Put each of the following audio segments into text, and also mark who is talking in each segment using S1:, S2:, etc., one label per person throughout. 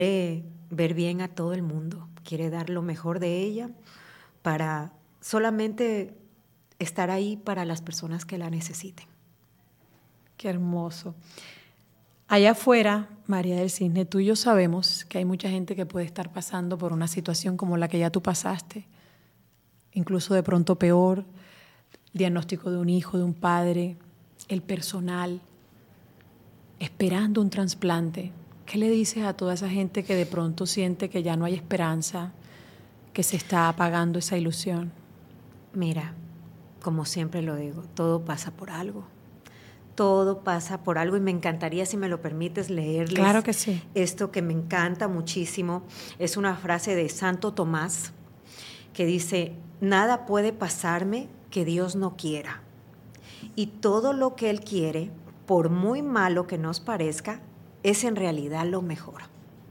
S1: ver bien a todo el mundo, quiere dar lo mejor de ella para solamente estar ahí para las personas que la necesiten.
S2: Qué hermoso. Allá afuera, María del Cisne, tú y yo sabemos que hay mucha gente que puede estar pasando por una situación como la que ya tú pasaste, incluso de pronto peor, diagnóstico de un hijo, de un padre, el personal, esperando un trasplante. ¿Qué le dices a toda esa gente que de pronto siente que ya no hay esperanza, que se está apagando esa ilusión?
S1: Mira, como siempre lo digo, todo pasa por algo. Todo pasa por algo y me encantaría, si me lo permites, leerles
S2: Claro que sí.
S1: esto que me encanta muchísimo. Es una frase de Santo Tomás que dice: nada puede pasarme que Dios no quiera. Y todo lo que Él quiere, por muy malo que nos parezca, es en realidad lo mejor.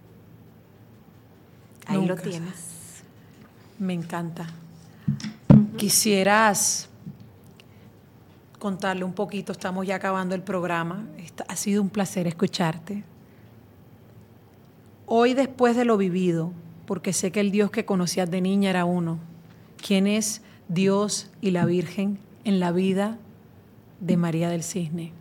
S1: Ahí
S2: Nunca
S1: lo tienes.
S2: Me encanta. ¿Quisieras contarle un poquito? Estamos ya acabando el programa. Ha sido un placer escucharte. Hoy, después de lo vivido, porque sé que el Dios que conocías de niña era uno, ¿quién es Dios y la Virgen en la vida de María del Cisne?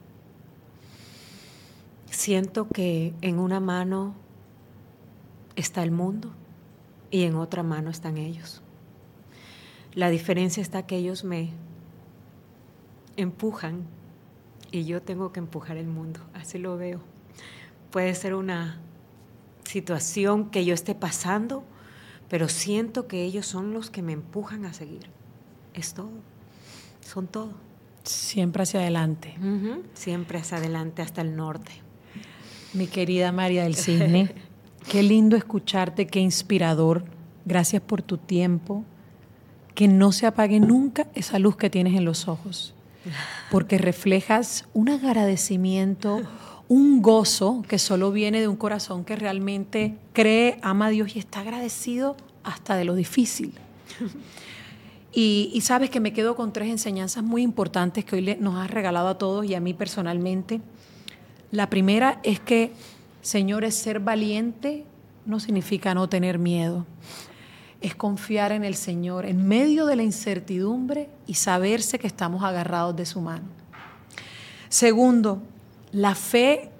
S1: Siento que en una mano está el mundo y en otra mano están ellos. La diferencia está que ellos me empujan y yo tengo que empujar el mundo. Así lo veo. Puede ser una situación que yo esté pasando, pero siento que ellos son los que me empujan a seguir. Es todo. Son todo.
S2: Siempre hacia adelante.
S1: Siempre hacia adelante, hasta el norte.
S2: Mi querida María del Cisne, qué lindo escucharte, qué inspirador. Gracias por tu tiempo. Que no se apague nunca esa luz que tienes en los ojos, porque reflejas un agradecimiento, un gozo que solo viene de un corazón que realmente cree, ama a Dios y está agradecido hasta de lo difícil. Y sabes que me quedo con 3 enseñanzas muy importantes que hoy nos has regalado a todos y a mí personalmente. La primera es que, señores, ser valiente no significa no tener miedo. Es confiar en el Señor en medio de la incertidumbre y saberse que estamos agarrados de su mano. Segundo, la fe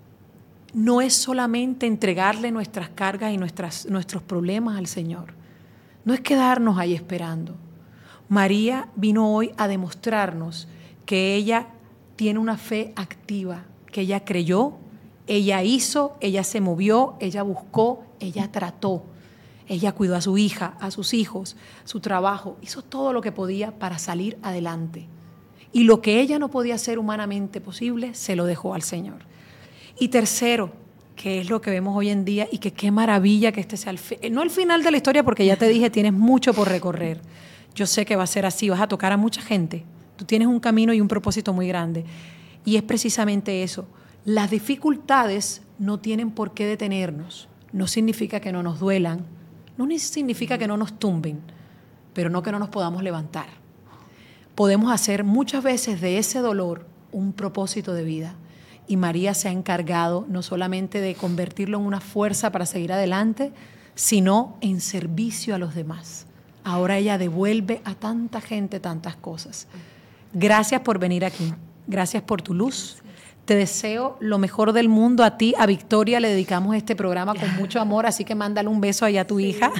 S2: no es solamente entregarle nuestras cargas y nuestros problemas al Señor. No es quedarnos ahí esperando. María vino hoy a demostrarnos que ella tiene una fe activa, que ella creyó, ella hizo, ella se movió, ella buscó, ella trató. Ella cuidó a su hija, a sus hijos, su trabajo, hizo todo lo que podía para salir adelante. Y lo que ella no podía hacer humanamente posible, se lo dejó al Señor. Y tercero, que es lo que vemos hoy en día y que qué maravilla que este sea no el final de la historia, porque ya te dije, tienes mucho por recorrer. Yo sé que va a ser así, vas a tocar a mucha gente. Tú tienes un camino y un propósito muy grande. Y es precisamente eso. Las dificultades no tienen por qué detenernos. No significa que no nos duelan, no significa que no nos tumben, pero no que no nos podamos levantar. Podemos hacer muchas veces de ese dolor un propósito de vida. Y María se ha encargado no solamente de convertirlo en una fuerza para seguir adelante, sino en servicio a los demás. Ahora ella devuelve a tanta gente tantas cosas. Gracias por venir aquí. Gracias por tu luz. Te deseo lo mejor del mundo. A ti, a Victoria, le dedicamos este programa con mucho amor, así que mándale un beso allá a tu hija.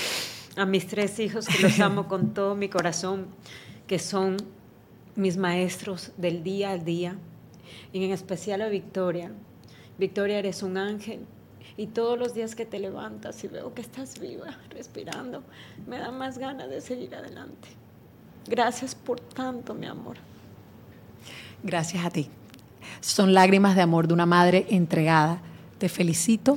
S1: A mis 3 hijos, que los amo con todo mi corazón, que son mis maestros del día al día, y en especial a Victoria. Victoria, eres un ángel, y todos los días que te levantas y veo que estás viva, respirando, me da más ganas de seguir adelante. Gracias por tanto, mi amor.
S2: Gracias a ti. Son lágrimas de amor de una madre entregada. Te felicito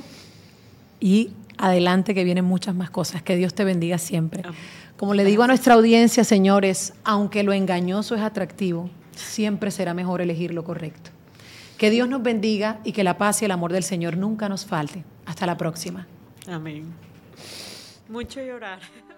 S2: y adelante, que vienen muchas más cosas. Que Dios te bendiga siempre. Como le digo a nuestra audiencia, señores, aunque lo engañoso es atractivo, siempre será mejor elegir lo correcto. Que Dios nos bendiga y que la paz y el amor del Señor nunca nos falte. Hasta la próxima.
S1: Amén. Mucho llorar.